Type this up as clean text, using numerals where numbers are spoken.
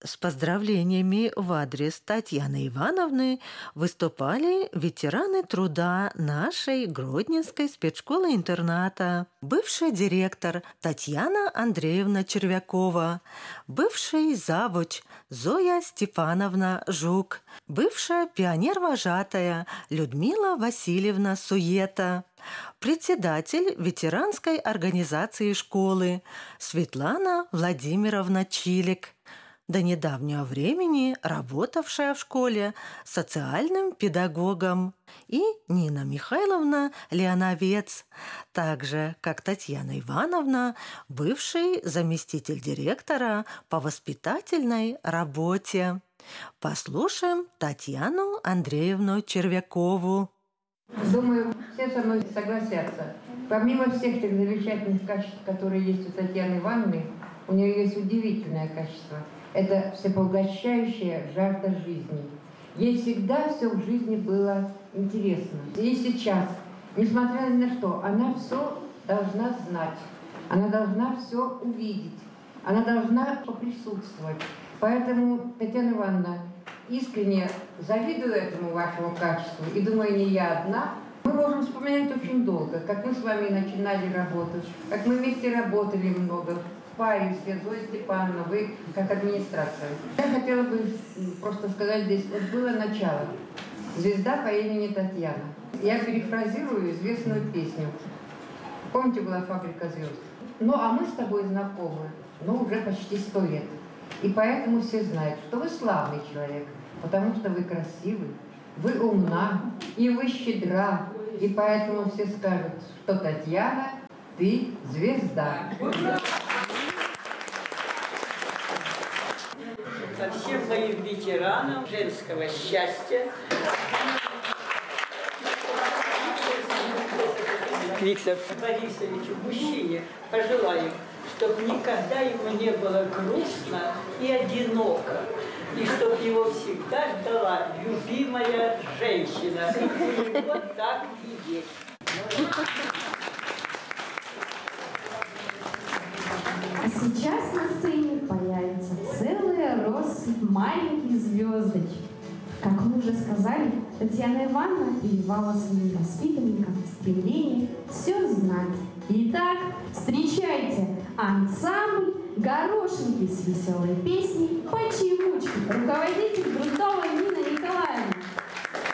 С поздравлениями в адрес Татьяны Ивановны выступали ветераны труда нашей Гродненской спецшколы-интерната, бывший директор Татьяна Андреевна Червякова, бывший завуч Зоя Степановна Жук, бывшая пионер-вожатая Людмила Васильевна Суета, председатель ветеранской организации школы Светлана Владимировна Чилик, до недавнего времени работавшая в школе социальным педагогом, и Нина Михайловна Леоновец, так же, как Татьяна Ивановна, бывший заместитель директора по воспитательной работе. Послушаем Татьяну Андреевну Червякову. Думаю, все со мной согласятся. Помимо всех тех замечательных качеств, которые есть у Татьяны Ивановны, у нее есть удивительное качество. Это всепоглощающая жажда жизни. Ей всегда все в жизни было интересно. И сейчас, несмотря ни на что, она все должна знать. Она должна все увидеть. Она должна поприсутствовать. Поэтому, Татьяна Ивановна, искренне завидую этому вашему качеству. И думаю, не я одна. Мы можем вспоминать очень долго, как мы с вами начинали работать, как мы вместе работали много. Паре все, Зоя Степановна, вы как администрация. Я хотела бы просто сказать здесь, вот было начало. Звезда по имени Татьяна. Я перефразирую известную песню. Помните, была «Фабрика звезд»? Ну, а мы с тобой знакомы, уже почти 100 лет. И поэтому все знают, что вы славный человек, потому что вы красивый, вы умна, и вы щедра. И поэтому все скажут, что Татьяна, ты звезда. Ко всем моим ветеранам женского счастья. Виктору Борисовичу, мужчине, пожелаем, чтобы никогда ему не было грустно и одиноко, и чтобы его всегда ждала любимая женщина. И вот так и есть. А сейчас на сцене появится целая россыпь маленьких звездочек. Как мы уже сказали, Татьяна Ивановна передавала своим воспитанникам стремление все знать. Итак, встречайте ансамбль «Горошинки» с веселой песней «Почемучки». Руководитель Груздова Нина Николаевна.